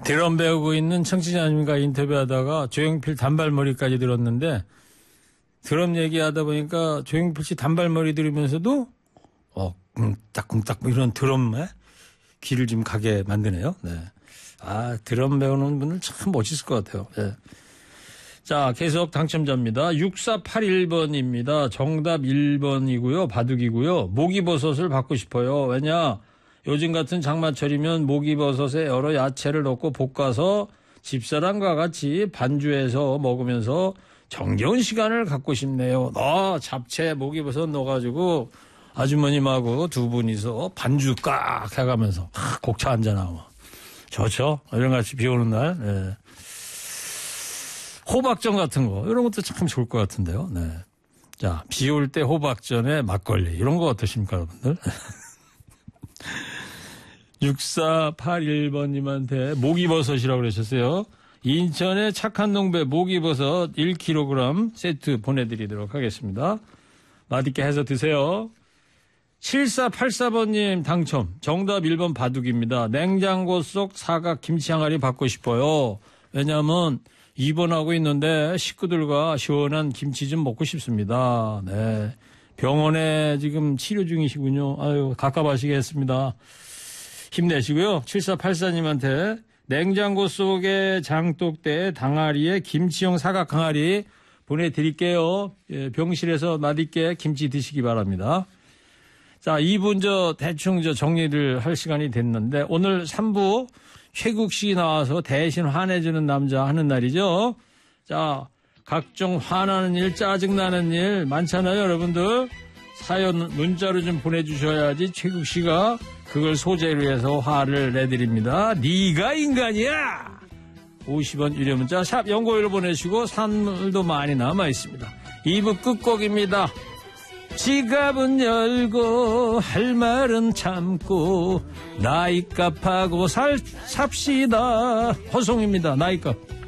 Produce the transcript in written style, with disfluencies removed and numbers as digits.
드럼 배우고 있는 청취자님과 인터뷰하다가 조용필 단발머리까지 들었는데 드럼 얘기하다 보니까 조용필 씨 단발머리 들으면서도 쿵딱쿵딱 이런 드럼에 귀를 좀 가게 만드네요. 네. 아, 드럼 배우는 분들 참 멋있을 것 같아요. 네. 자, 계속 당첨자입니다. 6481번입니다. 정답 1번이고요. 바둑이고요. 목이버섯을 받고 싶어요. 왜냐? 요즘 같은 장마철이면 목이버섯에 여러 야채를 넣고 볶아서 집사람과 같이 반주해서 먹으면서 정겨운 시간을 갖고 싶네요. 잡채 목이버섯 넣어가지고 아주머님하고 두 분이서 반주 꽉 해가면서 곡차 한잔하고 좋죠. 이런 같이 비 오는 날. 네. 호박전 같은 거 이런 것도 참 좋을 것 같은데요. 네. 자, 비 올 때 호박전에 막걸리 이런 거 어떠십니까 여러분들? 6481번님한테 목이버섯이라고 그러셨어요. 인천의 착한 농배 목이버섯 1kg 세트 보내드리도록 하겠습니다. 맛있게 해서 드세요. 7484번님 당첨. 정답 1번 바둑입니다. 냉장고 속 사각 김치 항아리 받고 싶어요. 왜냐하면 입원하고 있는데 식구들과 시원한 김치 좀 먹고 싶습니다. 네. 병원에 지금 치료 중이시군요. 아유, 가깝하시겠습니다. 힘내시고요. 7484님한테 냉장고 속에 장독대 당아리에 김치용 사각 항아리 보내드릴게요. 예, 병실에서 맛있게 김치 드시기 바랍니다. 자, 2분 대충 정리를 할 시간이 됐는데 오늘 3부 최국 씨 나와서 대신 화내주는 남자 하는 날이죠. 자, 각종 화나는 일, 짜증나는 일 많잖아요, 여러분들. 사연 문자로 좀 보내주셔야지 최국 씨가 그걸 소재로 해서 화를 내드립니다. 네가 인간이야! 50원 유료 문자 샵 연고일로 보내시고 선물도 많이 남아있습니다. 2부 끝곡입니다. 지갑은 열고 할 말은 참고 나이값하고 삽시다. 허송입니다. 나이값.